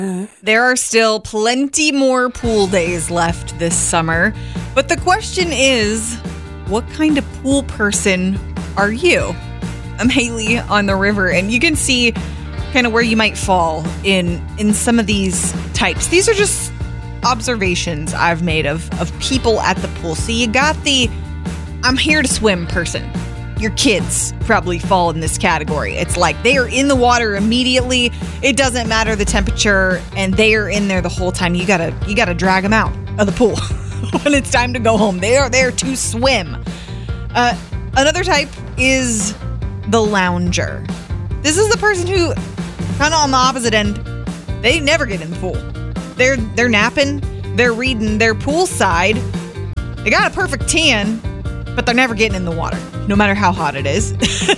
There are still plenty more pool days left this summer, but the question is, what kind of pool person are you? I'm Haley on the river, and you can see kind of where you might fall in some of these types. These are just observations I've made of people at the pool. So you got the I'm here to swim person. Your kids probably fall in this category. It's like they are in the water immediately. It doesn't matter the temperature, and they are in there the whole time. You gotta drag them out of the pool when it's time to go home. They are there to swim. Another type is the lounger. This is the person who, kind of on the opposite end, they never get in the pool. They're napping, they're reading, they're poolside. They got a perfect tan, but they're never getting in the water, no matter how hot it is.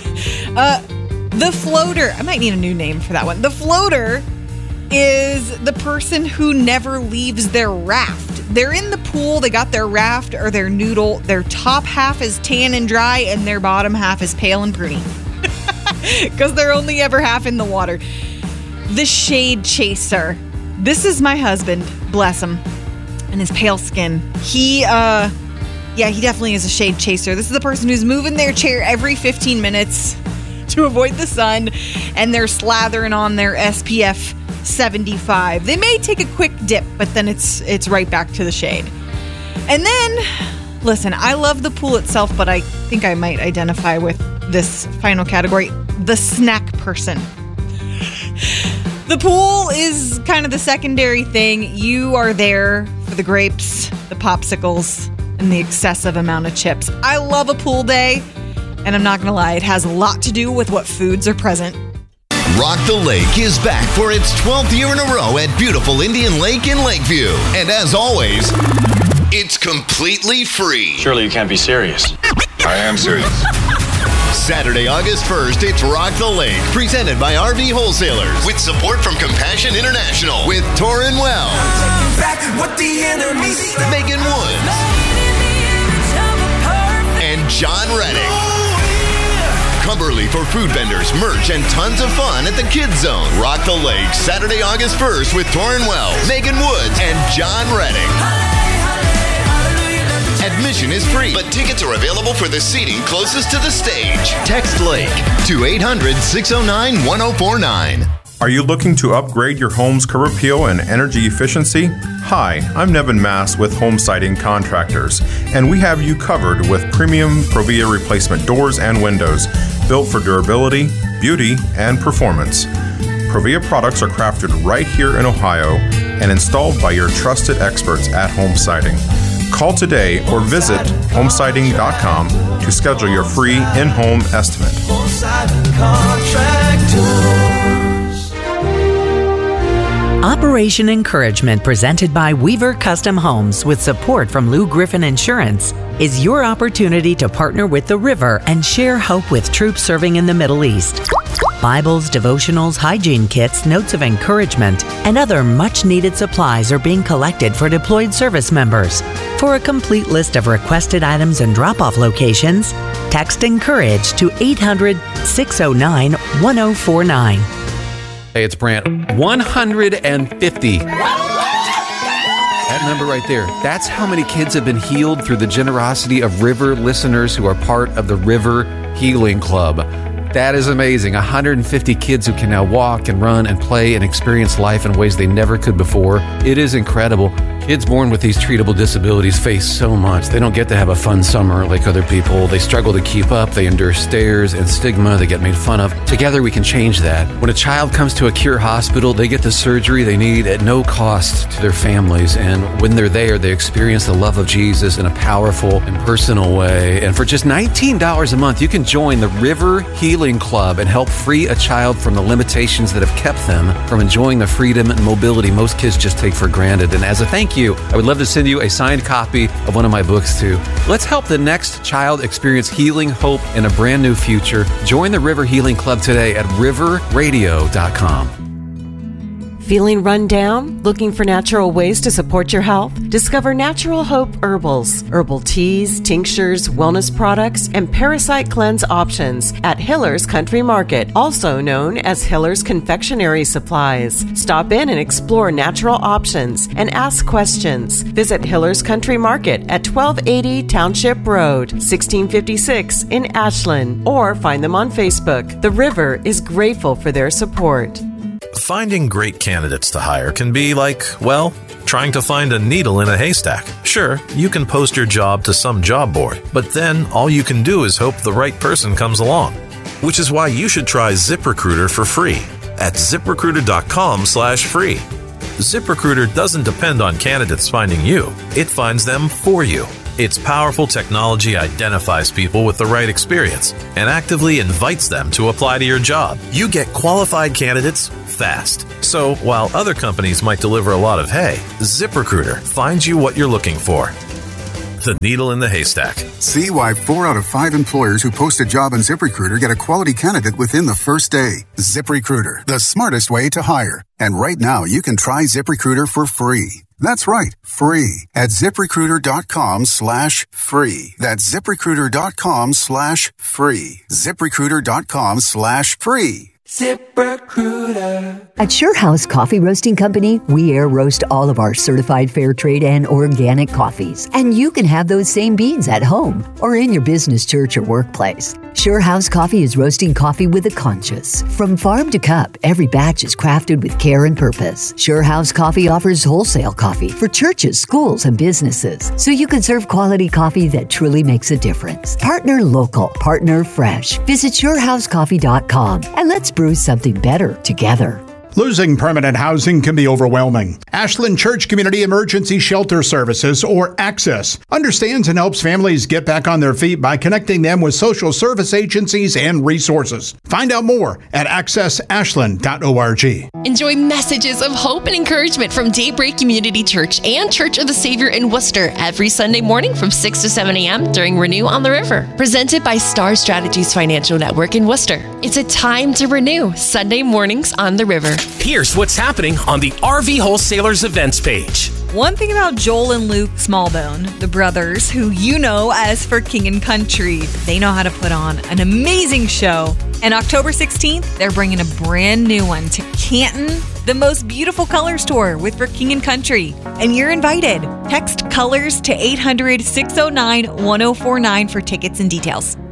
The floater. I might need a new name for that one. The floater is the person who never leaves their raft. They're in the pool, they got their raft or their noodle. Their top half is tan and dry, and their bottom half is pale and pruny. Because they're only ever half in the water. The shade chaser. This is my husband, bless him, and his pale skin. He definitely is a shade chaser. This is the person who's moving their chair every 15 minutes to avoid the sun, and they're slathering on their SPF 75. They may take a quick dip, but then it's right back to the shade. And then, listen, I love the pool itself, but I think I might identify with this final category, the snack person. The pool is kind of the secondary thing. You are there for the grapes, the popsicles, and the excessive amount of chips. I love a pool day, and I'm not going to lie, it has a lot to do with what foods are present. Rock the Lake is back for its 12th year in a row at beautiful Indian Lake in Lakeview. And as always, it's completely free. Surely you can't be serious. I am serious. Saturday, August 1st, it's Rock the Lake, presented by RV Wholesalers, with support from Compassion International, with Torrin Wells, Megan Woods, and John Reddick. Cumberly for food vendors, merch, and tons of fun at the Kids Zone. Rock the Lake, Saturday, August 1st, with Torrin Wells, Megan Woods, and John Reddick. Admission is free, but tickets are available for the seating closest to the stage. Text Lake to 800-609-1049. Are you looking to upgrade your home's curb appeal and energy efficiency? Hi, I'm Nevin Mass with Home Siding Contractors, and we have you covered with premium Provia replacement doors and windows, built for durability, beauty, and performance. Provia products are crafted right here in Ohio and installed by your trusted experts at Home Siding. Call today or visit homesiding.com to schedule your free in-home estimate. Operation Encouragement, presented by Weaver Custom Homes with support from Lou Griffin Insurance, is your opportunity to partner with the River and share hope with troops serving in the Middle East. Bibles, devotionals, hygiene kits, notes of encouragement, and other much-needed supplies are being collected for deployed service members. For a complete list of requested items and drop-off locations, text ENCOURAGE to 800-609-1049. Hey, it's Brant. 150. That number right there, that's how many kids have been healed through the generosity of River listeners who are part of the River Healing Club. That is amazing. 150 kids who can now walk and run and play and experience life in ways they never could before. It is incredible. Kids born with these treatable disabilities face so much. They don't get to have a fun summer like other people. They struggle to keep up. They endure stares and stigma. They get made fun of. Together, we can change that. When a child comes to a Cure hospital, they get the surgery they need at no cost to their families. And when they're there, they experience the love of Jesus in a powerful and personal way. And for just $19 a month, you can join the River Healing Club and help free a child from the limitations that have kept them from enjoying the freedom and mobility most kids just take for granted. And as a thank you, I would love to send you a signed copy of one of my books too. Let's help the next child experience healing, hope, and a brand new future. Join the River Healing Club today at riverradio.com. Feeling run down? Looking for natural ways to support your health? Discover Natural Hope Herbals, herbal teas, tinctures, wellness products, and parasite cleanse options at Hiller's Country Market, also known as Hiller's Confectionery Supplies. Stop in and explore natural options and ask questions. Visit Hiller's Country Market at 1280 Township Road, 1656 in Ashland, or find them on Facebook. The River is grateful for their support. Finding great candidates to hire can be like, well, trying to find a needle in a haystack. Sure, you can post your job to some job board, but then all you can do is hope the right person comes along. Which is why you should try ZipRecruiter for free at ZipRecruiter.com/free. ZipRecruiter doesn't depend on candidates finding you. It finds them for you. Its powerful technology identifies people with the right experience and actively invites them to apply to your job. You get qualified candidates fast. So while other companies might deliver a lot of hay, ZipRecruiter finds you what you're looking for. The needle in the haystack. See why 4 out of 5 employers who post a job on ZipRecruiter get a quality candidate within the first day. ZipRecruiter, the smartest way to hire. And right now, you can try ZipRecruiter for free. That's right, free at ZipRecruiter.com/free. That's ZipRecruiter.com/free. ZipRecruiter.com/free. ZipRecruiter. At SureHouse Coffee Roasting Company, we air roast all of our certified fair trade and organic coffees. And you can have those same beans at home or in your business, church, or workplace. SureHouse Coffee is roasting coffee with a conscience. From farm to cup, every batch is crafted with care and purpose. SureHouse Coffee offers wholesale coffee for churches, schools, and businesses, so you can serve quality coffee that truly makes a difference. Partner local, partner fresh. Visit SureHouseCoffee.com and let's brew something better together. Losing permanent housing can be overwhelming. Ashland Church Community Emergency Shelter Services, or ACCESS, understands and helps families get back on their feet by connecting them with social service agencies and resources. Find out more at accessashland.org. Enjoy messages of hope and encouragement from Daybreak Community Church and Church of the Savior in Worcester every Sunday morning from 6 to 7 a.m. during Renew on the River. Presented by Star Strategies Financial Network in Worcester. It's a time to renew, Sunday mornings on the River. Here's what's happening on the RV Wholesalers events page. One thing about Joel and Luke Smallbone, the brothers, who you know as For King and Country, they know how to put on an amazing show. And October 16th, they're bringing a brand new one to Canton, the most beautiful colors tour with For King and Country. And you're invited. Text colors to 800-609-1049 for tickets and details.